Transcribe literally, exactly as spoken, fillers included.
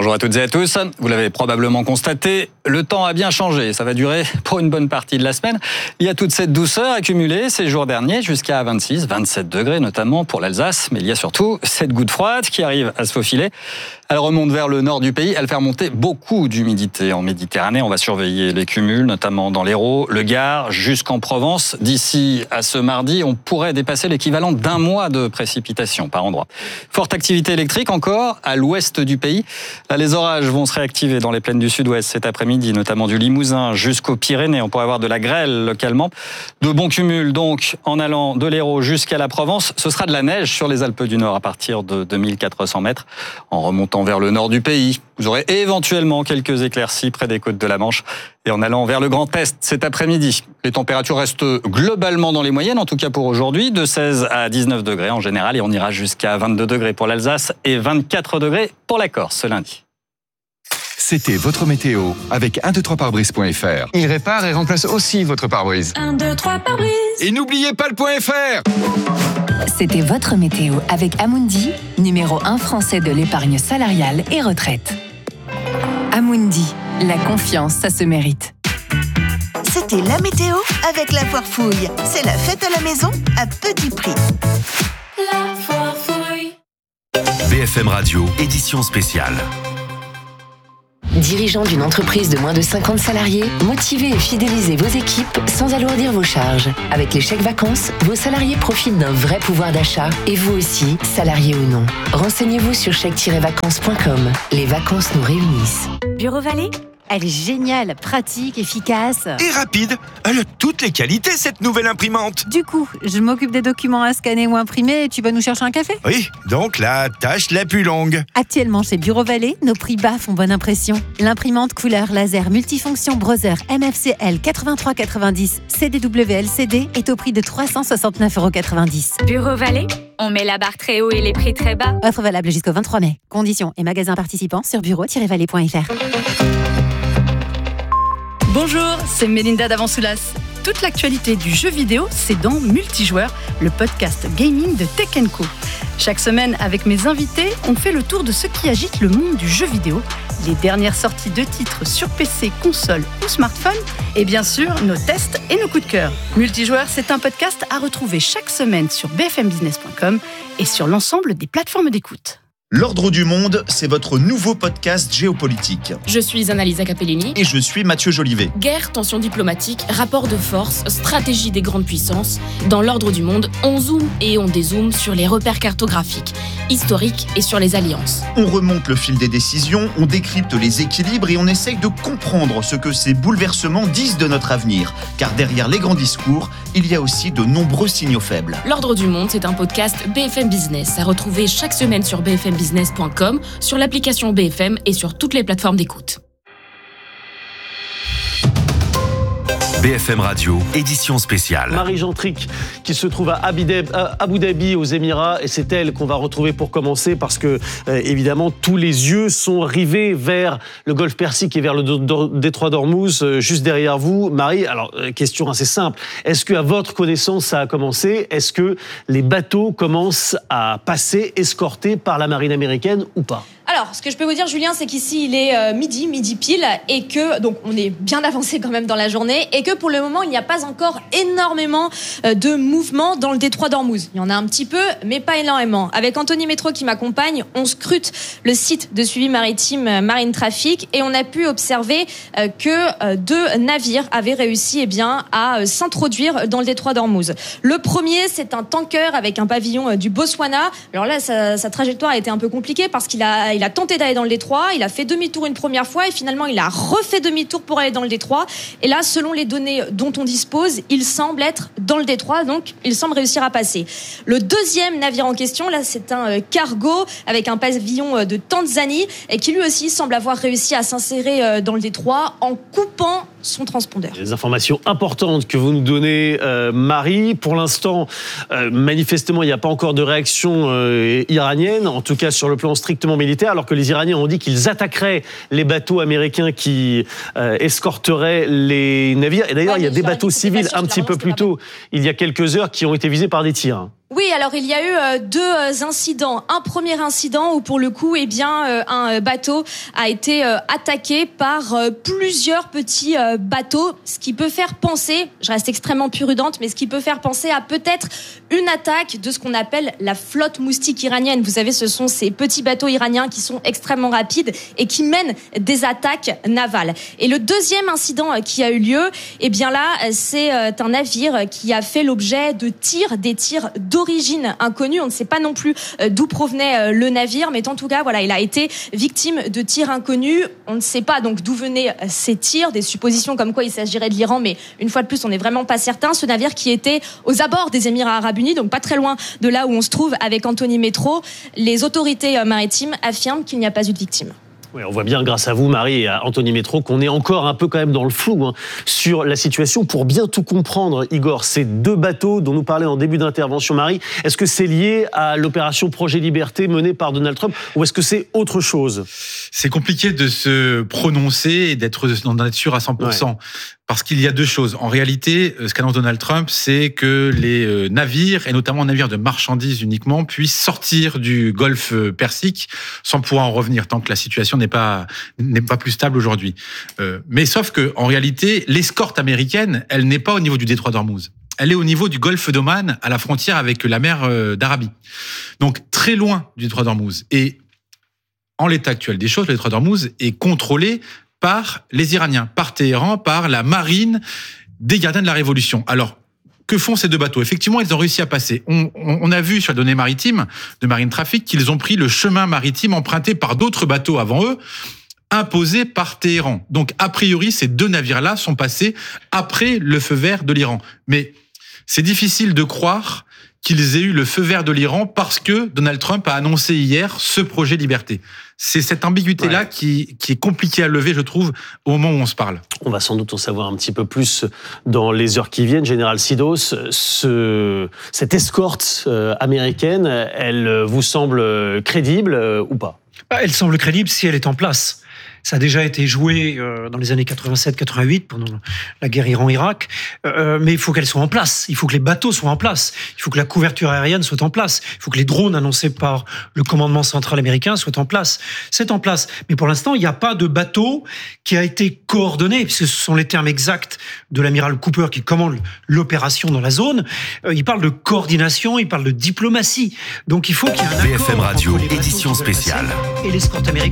Bonjour à toutes et à tous. Vous l'avez probablement constaté, le temps a bien changé. Ça va durer pour une bonne partie de la semaine. Il y a toute cette douceur accumulée ces jours derniers jusqu'à vingt-six, vingt-sept degrés notamment pour l'Alsace. Mais il y a surtout cette goutte froide qui arrive à se faufiler. Elle remonte vers le nord du pays. Elle fait remonter beaucoup d'humidité en Méditerranée. On va surveiller les cumuls, notamment dans l'Hérault, le Gard, jusqu'en Provence. D'ici à ce mardi, on pourrait dépasser l'équivalent d'un mois de précipitations par endroit. Forte activité électrique encore à l'ouest du pays. Là, les orages vont se réactiver dans les plaines du sud-ouest cet après-midi, notamment du Limousin jusqu'aux Pyrénées. On pourrait avoir de la grêle localement. De bons cumuls donc en allant de l'Hérault jusqu'à la Provence. Ce sera de la neige sur les Alpes du Nord à partir de deux mille quatre cents mètres. En remontant vers le nord du pays, vous aurez éventuellement quelques éclaircies près des côtes de la Manche. Et en allant vers le Grand Est cet après-midi, les températures restent globalement dans les moyennes, en tout cas pour aujourd'hui, de seize à dix-neuf degrés en général. Et on ira jusqu'à vingt-deux degrés pour l'Alsace et vingt-quatre degrés pour la Corse ce lundi. C'était votre météo avec un deux trois pare-brise point f r. Il répare et remplace aussi votre pare-brise. un deux trois pare-brise. Et n'oubliez pas le point F R. C'était votre météo avec Amundi, numéro un français de l'épargne salariale et retraite. Amundi, la confiance, ça se mérite. C'était la météo avec la Foire Fouille. C'est la fête à la maison à petit prix. La Foire Fouille. B F M Radio, édition spéciale. Dirigeant d'une entreprise de moins de cinquante salariés, motivez et fidélisez vos équipes sans alourdir vos charges. Avec les chèques vacances, vos salariés profitent d'un vrai pouvoir d'achat et vous aussi, salariés ou non. Renseignez-vous sur chèque tiret vacances point com. Les vacances nous réunissent. Bureau Vallée ? Elle est géniale, pratique, efficace. Et rapide. Elle a toutes les qualités, cette nouvelle imprimante. Du coup, je m'occupe des documents à scanner ou imprimer et tu vas nous chercher un café ? Oui, donc la tâche la plus longue. Actuellement chez Bureau Vallée, nos prix bas font bonne impression. L'imprimante couleur laser multifonction Brother M F C L quatre-vingt-trois quatre-vingt-dix C D W L C D est au prix de trois cent soixante-neuf euros quatre-vingt-dix. Bureau Vallée, on met la barre très haut et les prix très bas. Offre valable jusqu'au vingt-trois mai. Conditions et magasins participants sur bureau tiret vallée point f r. Bonjour, c'est Mélinda d'Avansoulas. Toute l'actualité du jeu vidéo, c'est dans Multijoueur, le podcast gaming de Tech and Co. Chaque semaine, avec mes invités, on fait le tour de ce qui agite le monde du jeu vidéo, les dernières sorties de titres sur P C, console ou smartphone, et bien sûr, nos tests et nos coups de cœur. Multijoueur, c'est un podcast à retrouver chaque semaine sur b f m business point com et sur l'ensemble des plateformes d'écoute. L'Ordre du Monde, c'est votre nouveau podcast géopolitique. Je suis Annalisa Capellini. Et je suis Mathieu Jolivet. Guerre, tensions diplomatiques, rapports de force, stratégie des grandes puissances. Dans l'Ordre du Monde, on zoome et on dézoome sur les repères cartographiques, historiques et sur les alliances. On remonte le fil des décisions, on décrypte les équilibres et on essaye de comprendre ce que ces bouleversements disent de notre avenir. Car derrière les grands discours, il y a aussi de nombreux signaux faibles. L'Ordre du Monde, c'est un podcast B F M Business à retrouver chaque semaine sur b f m business point com, sur l'application B F M et sur toutes les plateformes d'écoute. B F M Radio, édition spéciale. Marie Gentric, qui se trouve à Abu Dhabi, aux Émirats, et c'est elle qu'on va retrouver pour commencer, parce que, euh, évidemment, tous les yeux sont rivés vers le golfe Persique et vers le détroit d'Ormuz, euh, juste derrière vous. Marie, alors, euh, question assez simple. Est-ce qu'à votre connaissance, ça a commencé ? Est-ce que les bateaux commencent à passer, escortés par la marine américaine ou pas ? Alors, ce que je peux vous dire, Julien, c'est qu'ici, il est euh, midi, midi pile, et que, donc, on est bien avancé quand même dans la journée, et que pour le moment, il n'y a pas encore énormément euh, de mouvements dans le détroit d'Ormuz. Il y en a un petit peu, mais pas énormément. Avec Anthony Métro qui m'accompagne, on scrute le site de suivi maritime euh, Marine Traffic, et on a pu observer euh, que euh, deux navires avaient réussi eh bien, à euh, s'introduire dans le détroit d'Ormuz. Le premier, c'est un tanker avec un pavillon euh, du Botswana. Alors là, sa, sa trajectoire a été un peu compliquée parce qu'il a Il a tenté d'aller dans le détroit, il a fait demi-tour une première fois et finalement il a refait demi-tour pour aller dans le détroit. Et là, selon les données dont on dispose, il semble être dans le détroit, donc il semble réussir à passer. Le deuxième navire en question, là, c'est un cargo avec un pavillon de Tanzanie et qui lui aussi semble avoir réussi à s'insérer dans le détroit en coupant son transpondeur. Des informations importantes que vous nous donnez, euh, Marie. Pour l'instant, euh, manifestement, il n'y a pas encore de réaction euh, iranienne, en tout cas sur le plan strictement militaire, alors que les Iraniens ont dit qu'ils attaqueraient les bateaux américains qui euh, escorteraient les navires. Et d'ailleurs, ouais, il y a des bateaux civils un petit peu plus tôt, il y a quelques heures, qui ont été visés par des tirs. Oui, alors il y a eu euh, deux incidents. Un premier incident où pour le coup, eh bien, euh, un bateau a été euh, attaqué par euh, plusieurs petits euh, bateaux, ce qui peut faire penser, je reste extrêmement prudente, mais ce qui peut faire penser à peut-être une attaque de ce qu'on appelle la flotte moustique iranienne. Vous savez, ce sont ces petits bateaux iraniens qui sont extrêmement rapides et qui mènent des attaques navales. Et le deuxième incident qui a eu lieu, eh bien là, c'est euh, un navire qui a fait l'objet de tirs, des tirs d'eau d'origine inconnue. On ne sait pas non plus d'où provenait le navire, mais en tout cas, voilà, il a été victime de tirs inconnus. On ne sait pas donc d'où venaient ces tirs, des suppositions comme quoi il s'agirait de l'Iran, mais une fois de plus, on n'est vraiment pas certain. Ce navire qui était aux abords des Émirats Arabes Unis, donc pas très loin de là où on se trouve avec Anthony Métro, les autorités maritimes affirment qu'il n'y a pas eu de victimes. Oui, on voit bien, grâce à vous, Marie, et à Anthony Métro, qu'on est encore un peu quand même dans le flou hein, sur la situation. Pour bien tout comprendre, Igor, ces deux bateaux dont nous parlait en début d'intervention, Marie, est-ce que c'est lié à l'opération Projet Liberté menée par Donald Trump ou est-ce que c'est autre chose ? C'est compliqué de se prononcer et d'être, d'en être sûr à cent pour cent. Ouais. Parce qu'il y a deux choses. En réalité, ce qu'annonce Donald Trump, c'est que les navires, et notamment navires de marchandises uniquement, puissent sortir du golfe Persique sans pouvoir en revenir, tant que la situation n'est pas, n'est pas plus stable aujourd'hui. Euh, mais sauf que, en réalité, l'escorte américaine, elle n'est pas au niveau du détroit d'Ormuz. Elle est au niveau du golfe d'Oman, à la frontière avec la mer d'Arabie. Donc, très loin du détroit d'Ormuz. Et en l'état actuel des choses, le détroit d'Ormuz est contrôlé par les Iraniens, par Téhéran, par la marine des gardiens de la Révolution. Alors, que font ces deux bateaux ? Effectivement, ils ont réussi à passer. On, on, on a vu sur les données maritimes de Marine Traffic qu'ils ont pris le chemin maritime emprunté par d'autres bateaux avant eux, imposé par Téhéran. Donc, a priori, ces deux navires-là sont passés après le feu vert de l'Iran. Mais c'est difficile de croire qu'ils aient eu le feu vert de l'Iran parce que Donald Trump a annoncé hier ce projet liberté. C'est cette ambiguïté-là ouais. qui, qui est compliquée à lever, je trouve, au moment où on se parle. On va sans doute en savoir un petit peu plus dans les heures qui viennent. Général Sidos, ce, cette escorte euh, américaine, elle vous semble crédible euh, ou pas ? Elle semble crédible si elle est en place. Ça a déjà été joué euh, dans les années quatre-vingt-sept quatre-vingt-huit, pendant la guerre Iran-Irak, euh, mais il faut qu'elle soit en place, il faut que les bateaux soient en place, il faut que la couverture aérienne soit en place, il faut que les drones annoncés par le commandement central américain soient en place. C'est en place, mais pour l'instant, il n'y a pas de bateau qui a été coordonné, puisque ce sont les termes exacts de l'amiral Cooper qui commande l'opération dans la zone. Euh, il parle de coordination, il parle de diplomatie, donc il faut qu'il y ait un accord B F M Radio, édition spéciale. Et l'escorte américaine.